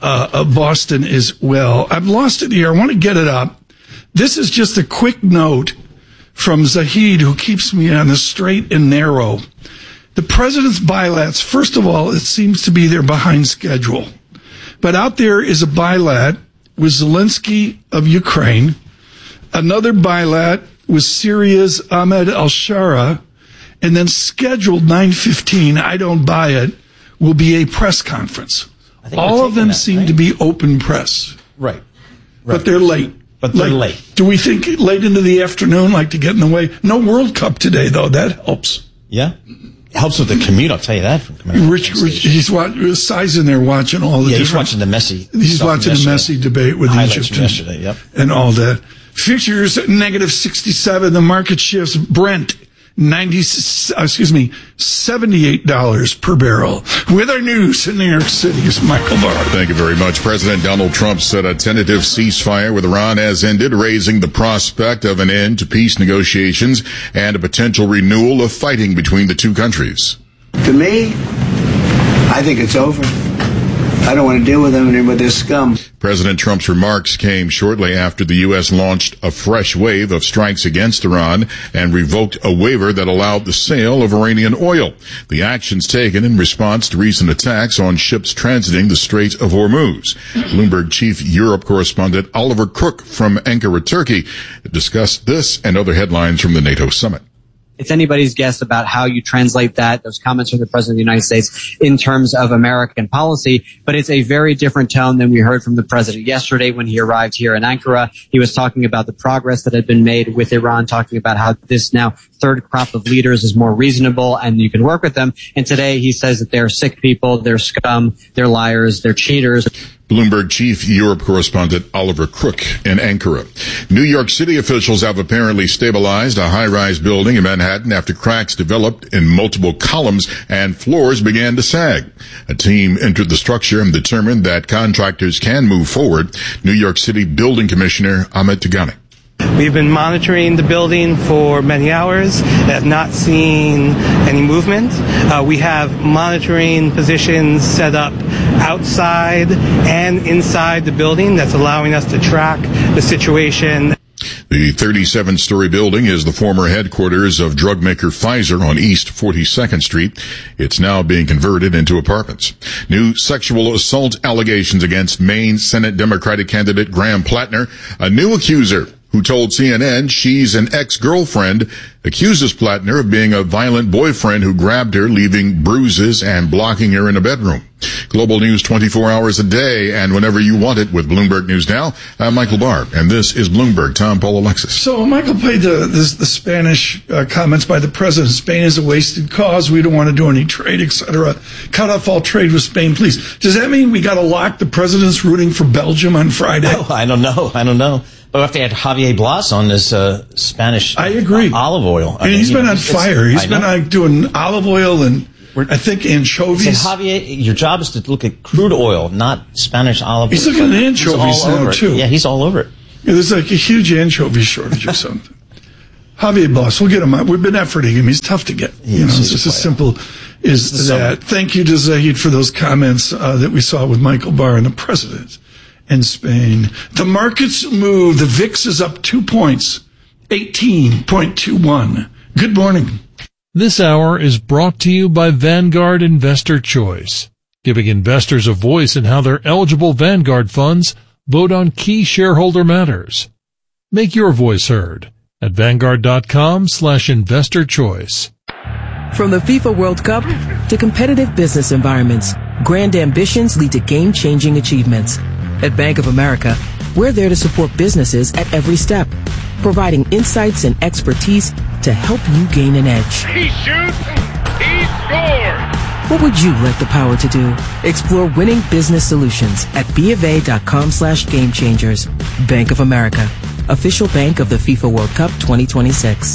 S21: Boston as well. I've lost it here. I want to get it up. This is just a quick note from Zahid, who keeps me on the straight and narrow. The president's bilats, first of all, it seems to be they're behind schedule. But out there is a bilat with Zelensky of Ukraine, another bilat with Syria's Ahmed al-Shara, and then scheduled 9:15, I don't buy it, will be a press conference. All of them seem to be open press.
S24: Right.
S21: But they're late.
S24: But they're late.
S21: Do we think late into the afternoon, like to get in the way? No World Cup today, though. That helps.
S24: Yeah. It helps with the commute, I'll tell you that.
S21: Rich, he's in there watching all the
S24: different... he's watching the Messi.
S21: He's watching the Messi debate with Egypt
S24: yesterday,
S21: and all that. Futures negative 67. The market shifts. Brent $78 per barrel. With our news in New York City is Michael Barr.
S15: Thank you very much. President Donald Trump said a tentative ceasefire with Iran has ended, raising the prospect of an end to peace negotiations and a potential renewal of fighting between the two countries.
S8: To me, I think it's over. I don't want to deal with them and with this scum.
S15: President Trump's remarks came shortly after the U.S. launched a fresh wave of strikes against Iran and revoked a waiver that allowed the sale of Iranian oil. The actions taken in response to recent attacks on ships transiting the Strait of Hormuz. Bloomberg Chief Europe correspondent Oliver Crook from Ankara, Turkey, discussed this and other headlines from the NATO summit.
S9: It's anybody's guess about how you translate those comments from the President of the United States in terms of American policy, but it's a very different tone than we heard from the President yesterday when he arrived here in Ankara. He was talking about the progress that had been made with Iran, talking about how this now third crop of leaders is more reasonable and you can work with them. And today he says that they're sick people, they're scum, they're liars, they're cheaters.
S15: Bloomberg Chief Europe correspondent Oliver Crook in Ankara. New York City officials have apparently stabilized a high-rise building in Manhattan after cracks developed in multiple columns and floors began to sag. A team entered the structure and determined that contractors can move forward. New York City Building Commissioner Ahmed Tagani.
S10: We've been monitoring the building for many hours, have not seen any movement. We have monitoring positions set up outside and inside the building that's allowing us to track the situation.
S15: The 37-story building is the former headquarters of drug maker Pfizer on East 42nd Street. It's now being converted into apartments. New sexual assault allegations against Maine Senate Democratic candidate Graham Plattner. A new accuser who told CNN she's an ex-girlfriend accuses Plattner of being a violent boyfriend who grabbed her, leaving bruises and blocking her in a bedroom. Global news 24 hours a day and whenever you want it with Bloomberg News Now. I'm Michael Barr, and this is Bloomberg. Tom, Paul, Alexis.
S21: So Michael played the Spanish comments by the president. Spain is a wasted cause. We don't want to do any trade, etc. Cut off all trade with Spain, please. Does that mean we got to lock the president's rooting for Belgium on Friday?
S24: Oh, I don't know. But we have to add Javier Blas on this Spanish
S21: I agree.
S24: Olive oil.
S21: I mean, he's been on fire. He's been doing olive oil and I think anchovies.
S24: Javier, your job is to look at crude oil, not Spanish olive oil.
S21: He's looking at anchovies now, too.
S24: Yeah, he's all over it.
S21: Yeah, there's like a huge anchovy shortage or something. Javier Blas, we'll get him out. We've been efforting him. He's tough to get. It's just as simple as that. Thank you to Zahid for those comments that we saw with Michael Barr and the president in Spain. The markets move. The VIX is up 2 points, 18.21. Good morning.
S12: This hour is brought to you by Vanguard Investor Choice, giving investors a voice in how their eligible Vanguard funds vote on key shareholder matters. Make your voice heard at Vanguard.com/investor choice.
S13: From the FIFA World Cup to competitive business environments, grand ambitions lead to game-changing achievements. At Bank of America, we're there to support businesses at every step, providing insights and expertise to help you gain an edge.
S14: He shoots, he scores!
S13: What would you like the power to do? Explore winning business solutions at BofA.com/gamechangers. Bank of America, official bank of the FIFA World Cup 2026.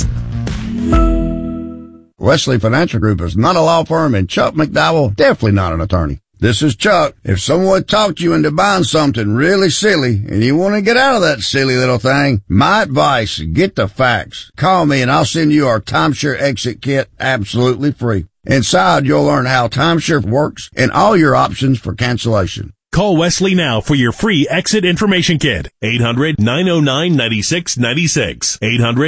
S16: Wesley Financial Group is not a law firm, and Chuck McDowell definitely not an attorney. This is Chuck. If someone talked you into buying something really silly and you want to get out of that silly little thing, my advice, get the facts. Call me and I'll send you our timeshare exit kit absolutely free. Inside, you'll learn how timeshare works and all your options for cancellation.
S19: Call Wesley now for your free exit information kit. 800-909-9696.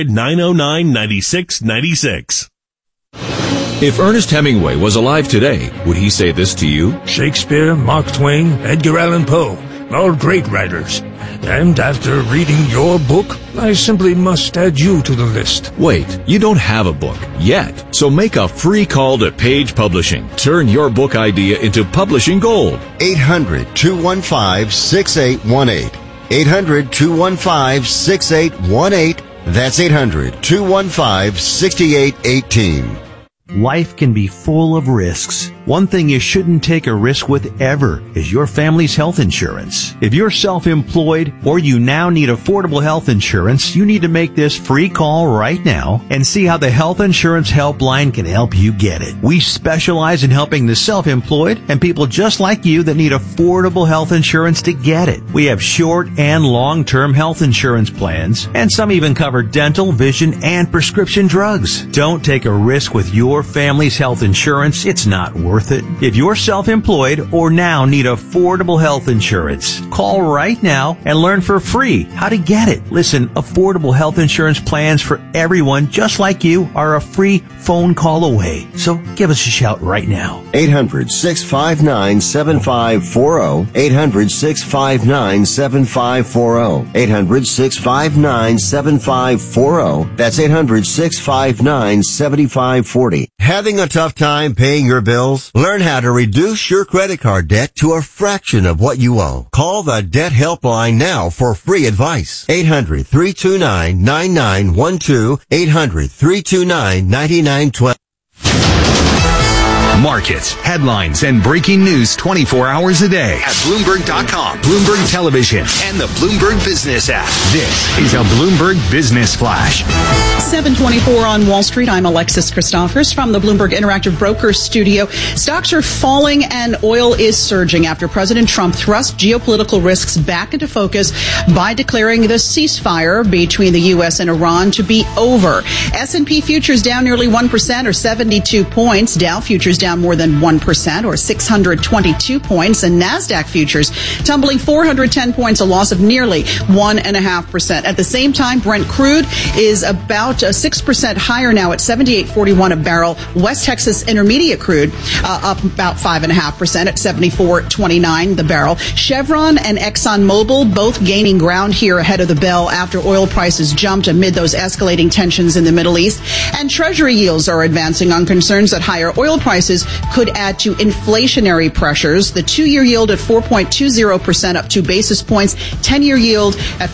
S19: 800-909-9696.
S20: If Ernest Hemingway was alive today, would he say this to you?
S21: Shakespeare, Mark Twain, Edgar Allan Poe, all great writers. And after reading your book, I simply must add you to the list.
S20: Wait, you don't have a book yet. So make a free call to Page Publishing. Turn your book idea into publishing gold.
S22: 800-215-6818. 800-215-6818. That's 800-215-6818.
S23: Life can be full of risks. One thing you shouldn't take a risk with ever is your family's health insurance. If you're self-employed or you now need affordable health insurance, you need to make this free call right now and see how the Health Insurance Helpline can help you get it. We specialize in helping the self-employed and people just like you that need affordable health insurance to get it. We have short and long-term health insurance plans, and some even cover dental, vision, and prescription drugs. Don't take a risk with your family's health insurance. It's not worth it. If you're self-employed or now need affordable health insurance, call right now and learn for free how to get it. Listen, affordable health insurance plans for everyone just like you are a free phone call away. So give us a shout right now.
S22: 800-659-7540. 800-659-7540. 800-659-7540. That's 800-659-7540. Having a tough time paying your bills? Learn how to reduce your credit card debt to a fraction of what you owe. Call the Debt Helpline now for free advice. 800-329-9912. 800-329-9912.
S5: Markets, headlines, and breaking news 24 hours a day at Bloomberg.com, Bloomberg Television, and the Bloomberg Business app. This is a Bloomberg Business Flash.
S17: 7:24 on Wall Street. I'm Alexis Christophers from the Bloomberg Interactive Brokers studio. Stocks are falling and oil is surging after President Trump thrust geopolitical risks back into focus by declaring the ceasefire between the U.S. and Iran to be over. S&P futures down nearly 1% or 72 points. Dow futures down down more than 1% or 622 points, and NASDAQ futures tumbling 410 points, a loss of nearly 1.5%. At the same time, Brent crude is about 6% higher now at $78.41 a barrel. West Texas Intermediate crude up about 5.5% at $74.29 the barrel. Chevron and ExxonMobil both gaining ground here ahead of the bell after oil prices jumped amid those escalating tensions in the Middle East. And Treasury yields are advancing on concerns that higher oil prices could add to inflationary pressures. The 2-year yield at 4.20% up 2 basis points, 10-year yield at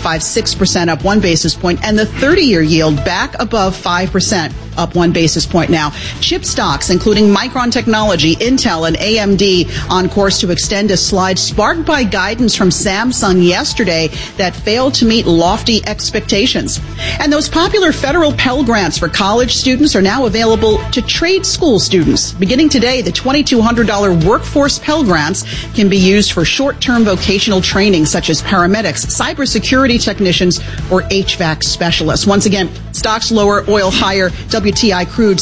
S17: 4.56% up 1 basis point, and the 30-year yield back above 5%. Up 1 basis point now. Chip stocks, including Micron Technology, Intel, and AMD, on course to extend a slide sparked by guidance from Samsung yesterday that failed to meet lofty expectations. And those popular federal Pell Grants for college students are now available to trade school students. Beginning today, the $2,200 workforce Pell Grants can be used for short-term vocational training such as paramedics, cybersecurity technicians, or HVAC specialists. Once again, stocks lower, oil higher, WTI crude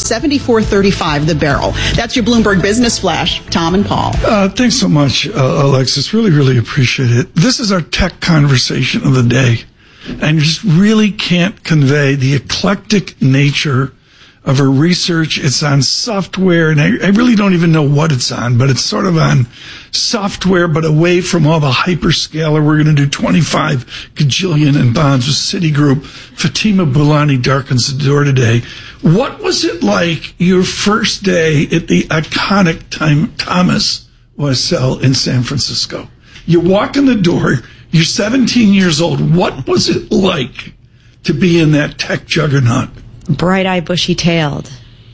S17: $74.35 the barrel. That's your Bloomberg Business Flash. Tom and Paul.
S21: Thanks so much, Alexis. Really appreciate it. This is our tech conversation of the day, and you just really can't convey the eclectic nature of her research. It's on software, and I really don't even know what it's on, but it's sort of on software, but away from all the hyperscaler. We're going to do 25 gajillion in bonds with Citigroup. Fatima Boolani darkens the door today. What was it like your first day at the iconic Thomas Wiesel in San Francisco? You walk in the door, you're 17 years old. What was it like to be in that tech juggernaut?
S1: Bright-eyed, bushy-tailed.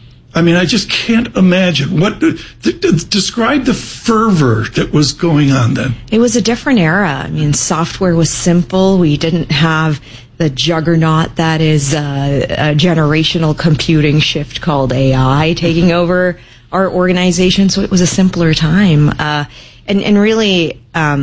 S21: I mean, I just can't imagine. What describe the fervor that was going on then?
S1: It was a different era. I mean, software was simple. We didn't have the juggernaut that is a generational computing shift called AI taking over our organization. So it was a simpler time, and really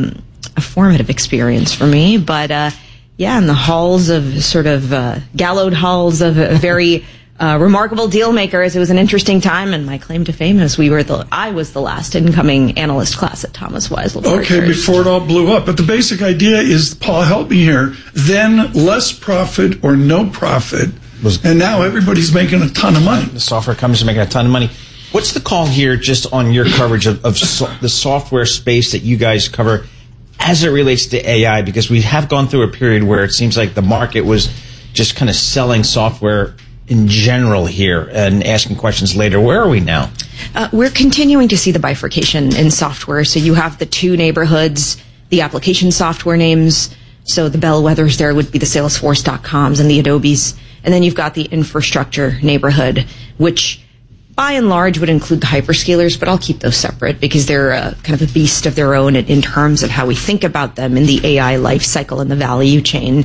S1: a formative experience for me. But yeah, in the halls of sort of gallowed halls of a very remarkable deal makers. It was an interesting time, and my claim to fame is I was the last incoming analyst class at Thomas Wiesel.
S21: Okay, before it all blew up. But the basic idea is, Paul, help me here. Then less profit or no profit, and now everybody's making a ton of money.
S24: The software companies are making a ton of money. What's the call here just on your coverage of the software space that you guys cover as it relates to AI? Because we have gone through a period where it seems like the market was just kind of selling software in general here and asking questions later. Where are we now?
S1: We're continuing to see the bifurcation in software. So you have the two neighborhoods, the application software names. So the bellwethers there would be the Salesforce.coms and the Adobes. And then you've got the infrastructure neighborhood, which by and large would include the hyperscalers, but I'll keep those separate because they're kind of a beast of their own in terms of how we think about them in the AI life cycle and the value chain.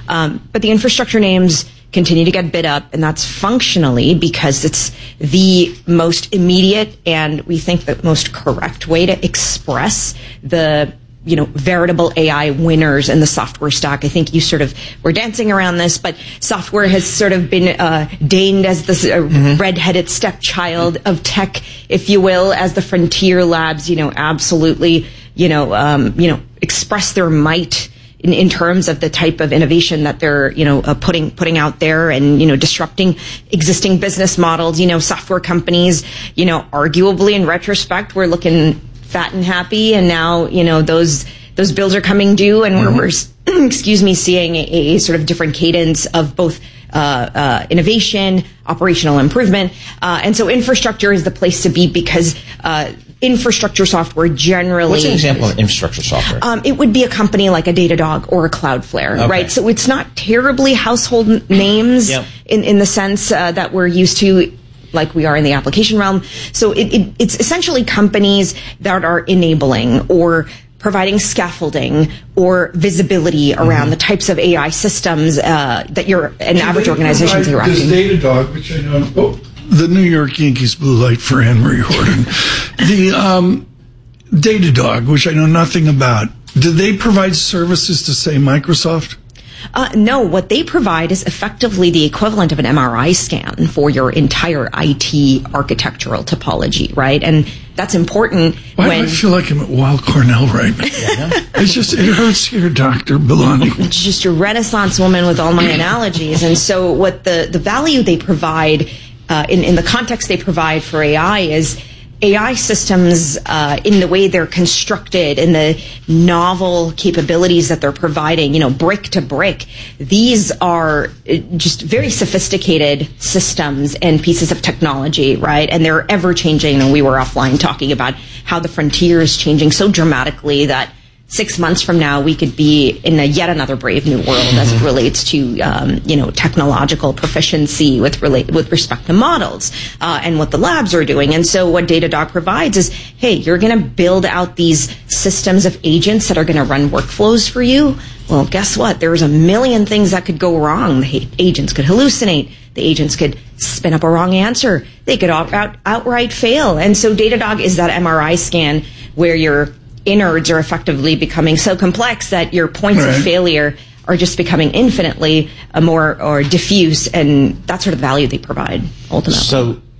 S1: But the infrastructure names continue to get bid up, and that's functionally because it's the most immediate and we think the most correct way to express the veritable AI winners in the software stack. I think you sort of were dancing around this, but software has sort of been deigned as this red-headed stepchild of tech, if you will, as the frontier labs, absolutely, express their might in terms of the type of innovation that they're, putting out there and, disrupting existing business models. Software companies, arguably in retrospect, we're looking fat and happy, and now those bills are coming due, and we're seeing a sort of different cadence of both innovation, operational improvement, and so infrastructure is the place to be because infrastructure software generally.
S24: What's an example of infrastructure software?
S1: It would be a company like a Datadog or a Cloudflare, right? So it's not terribly household names in the sense that we're used to, like we are in the application realm. So it's essentially companies that are enabling or providing scaffolding or visibility around the types of AI systems that an average organization is interacting.
S21: This Datadog, which I know, the New York Yankees blue light for Anne-Marie Horton. The Datadog, which I know nothing about, do they provide services to, say, Microsoft?
S1: No, what they provide is effectively the equivalent of an MRI scan for your entire IT architectural topology, right? And that's important.
S21: Why do I feel like I'm at Weill Cornell right now? It hurts here, Dr. Belani.
S1: It's just a Renaissance woman with all my analogies. And so what the value they provide, in the context they provide for AI is AI systems, in the way they're constructed, in the novel capabilities that they're providing, brick to brick. These are just very sophisticated systems and pieces of technology, right? And they're ever changing. And we were offline talking about how the frontier is changing so dramatically that 6 months from now, we could be in yet another brave new world as it relates to, technological proficiency with respect to models, and what the labs are doing. And so what Datadog provides is, hey, you're going to build out these systems of agents that are going to run workflows for you. Well, guess what? There's a million things that could go wrong. The agents could hallucinate. The agents could spin up a wrong answer. They could outright fail. And so Datadog is that MRI scan where your innards are effectively becoming so complex that your points of failure are just becoming infinitely more diffuse, and that's sort of the value they provide ultimately.
S24: So